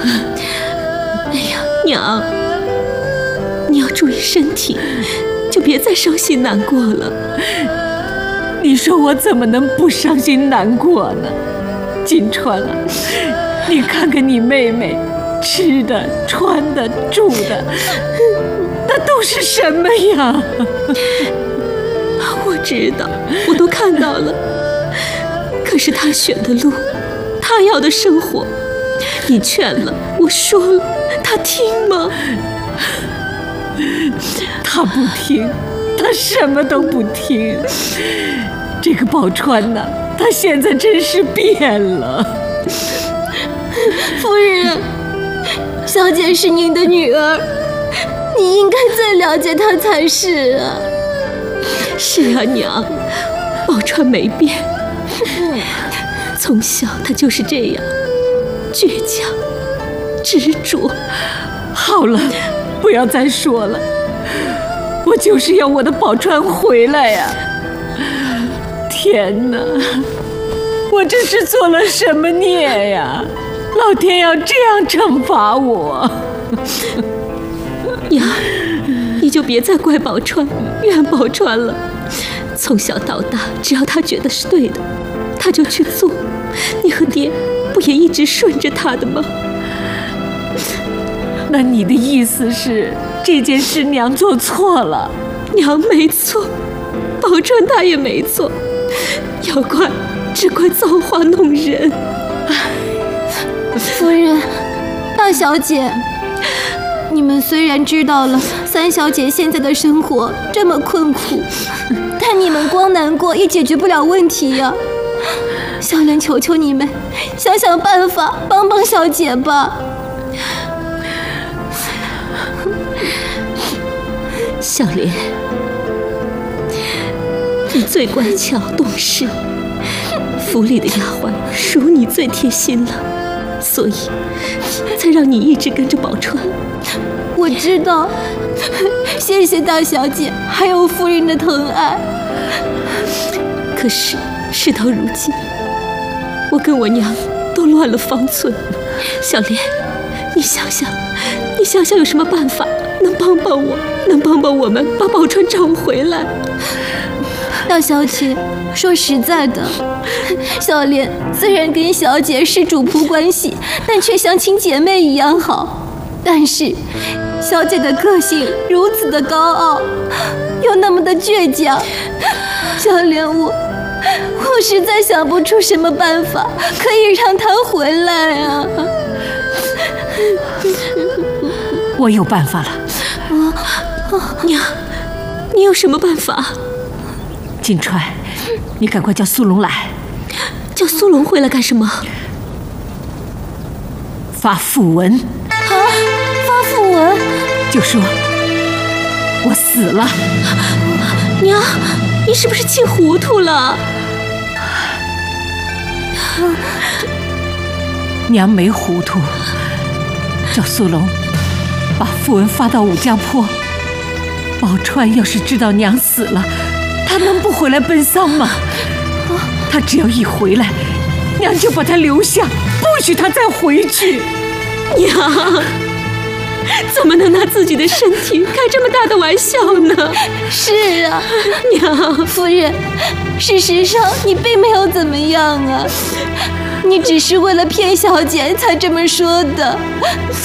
哎呀，娘，你要注意身体，就别再伤心难过了。 你说我怎么能不伤心难过呢？金川啊，你看看你妹妹，吃的、穿的、住的，那都是什么呀？ 我知道，我都看到了。可是她选的路，她要的生活，你劝了，我说了，她听吗？ 她不听，她什么都不听。这个宝钏呢，她现在真是变了。 夫人，小姐是您的女儿，你应该最了解她才是啊。 是啊，娘，宝钏没变，从小她就是这样，倔强、执着。 好了，不要再说了，我就是要我的宝钏回来呀！天哪，我这是做了什么孽呀？老天要这样惩罚我！ 娘，你就别再怪宝钏、怨宝钏了。从小到大，只要她觉得是对的，她就去做。你和爹不也一直顺着她的吗？ 那你的意思是，这件事娘做错了？ 娘没错，宝钏她也没错，要怪只怪造化弄人。 夫人，大小姐，你们虽然知道了三小姐现在的生活这么困苦，但你们光难过也解决不了问题呀。小莲求求你们，想想办法帮帮小姐吧。 小莲，你最乖巧懂事，府里的丫鬟属你最贴心了，所以才让你一直跟着宝钏。 我知道，谢谢大小姐还有夫人的疼爱。 可是事到如今，我跟我娘都乱了方寸。小莲，你想想有什么办法能帮帮我，能帮帮我们把宝钏找回来？ 大小姐，说实在的，小莲虽然跟小姐是主仆关系，但却像亲姐妹一样好。但是小姐的个性如此的高傲，又那么的倔强，小莲我实在想不出什么办法可以让她回来啊。 我有办法了。 娘，你有什么办法？ 金钏，你赶快叫苏龙来。 叫苏龙回来干什么？ 发讣文。 啊，发讣文？ 就说我死了。 娘，你是不是气糊涂了？ 娘没糊涂，叫苏龙把讣文发到武江坡。宝钏要是知道娘死了，她能不回来奔丧吗？她只要一回来，娘就把她留下，不许她再回去。 娘，怎么能拿自己的身体开这么大的玩笑呢？ 是啊， 娘， 夫人，事实上你并没有怎么样啊，你只是为了骗小姐才这么说的。